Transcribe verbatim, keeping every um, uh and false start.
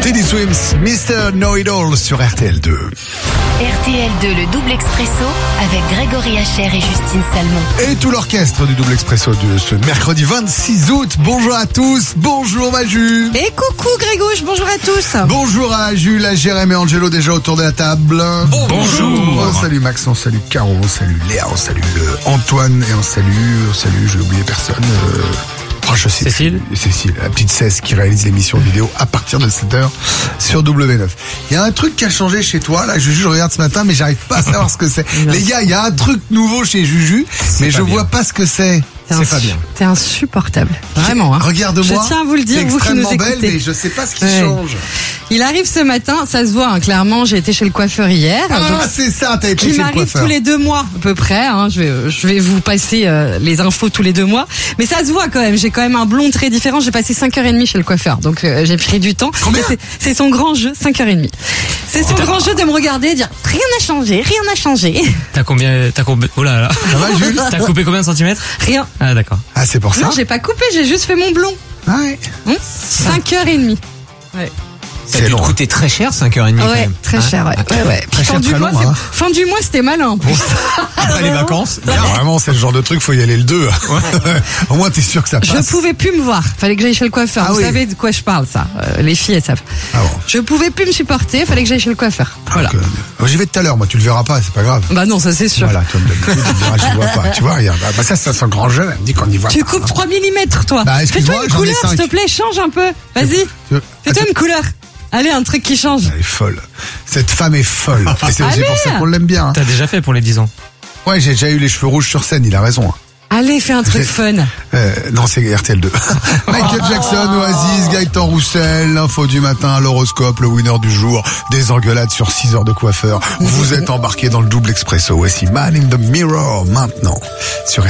Pretty Swims, mister Know-It-All sur R T L deux. R T L deux, le double expresso avec Grégory Hacher et Justine Salmon. Et tout l'orchestre du double expresso de ce mercredi vingt-six août. Bonjour à tous, bonjour Maju. Et coucou Grégouche, bonjour à tous. Bonjour à Jules, à Jérémy et Angelo déjà autour de la table. Bonjour. On salue Max, on salue Caro, on salue Léa, on salue le Antoine et on salue, on salue, j'ai oublié personne. Euh... Oh, je sais Cécile plus. Cécile, la petite Cesse qui réalise l'émission vidéo à partir de sept heures sur W neuf. Il y a un truc qui a changé chez toi, là, Juju, je regarde ce matin, mais j'arrive pas à savoir ce que c'est. Les gars, il y a un truc nouveau chez Juju, mais je vois pas ce que c'est. C'est pas bien. T'es insupportable. Vraiment, hein. Regarde-moi. Je tiens à vous le dire, vous qui nous écoutez. Belle, mais je sais pas ce qui ouais. change. Il arrive ce matin, ça se voit, hein, clairement, j'ai été chez le coiffeur hier. Ah, donc, c'est ça, t'as été chez le coiffeur. Qui m'arrive tous les deux mois, à peu près, hein. Je vais, je vais vous passer euh, les infos tous les deux mois. Mais ça se voit quand même, j'ai quand même un blond très différent. J'ai passé cinq heures trente chez le coiffeur, donc euh, j'ai pris du temps. Combien ? c'est, c'est son grand jeu, cinq heures trente. C'est son grand jeu de me regarder et dire, rien n'a changé, rien n'a changé. T'as combien, t'as combien, oh là là. Ça va, Jules ? T'as coupé combien de centimètres ? Rien. Ah, d'accord. Ah, c'est pour ça ? Non, j'ai pas coupé, j'ai juste fait mon blond. Ah ouais. Hum cinq heures trente. Ouais. Ça a dû te coûter très cher, cinq heures trente. Ouais, très hein cher, ouais. ouais, ouais. Très fin, cher, du très mois, long, hein. fin du mois, c'était malin, en plus. Après les vacances. Là, vraiment, c'est le genre de truc, faut y aller le deux. Au moins, t'es sûr que ça passe. Je pouvais plus me voir. Fallait que j'aille chez le coiffeur. Ah Vous oui. savez de quoi je parle, ça. Euh, les filles, elles savent. Ah bon. Je pouvais plus me supporter. Fallait que j'aille chez le coiffeur. Voilà. Donc, euh, j'y vais tout à l'heure, moi, tu le verras pas, c'est pas grave. Bah non, ça c'est sûr. Voilà, toi, d'habitude, tu me diras, je vois pas. Tu vois, regarde. Bah, ça, c'est son grand jeu, elle me dit qu'on y voit Tu pas. coupes trois millimètres, toi. Bah, excuse-moi, Fais-toi une j'en ai couleur, cinq. s'il te plaît. Change un peu. Vas-y. Tu- Fais-toi une couleur. Allez, un truc qui change. Elle est folle. Cette femme est folle. Et c'est aussi Allez. pour ça qu'on l'aime bien. Hein. T'as déjà fait pour les dix ans. Ouais, j'ai déjà eu les cheveux rouges sur scène, il a raison. Hein. Allez, fais un truc J'ai- fun. Euh, non, c'est R T L deux. Michael Jackson, Oasis, Gaëtan Roussel, l'info du matin, l'horoscope, le winner du jour, des engueulades sur six heures de coiffeur. Vous êtes embarqué dans le double expresso. Voici Man in the Mirror maintenant sur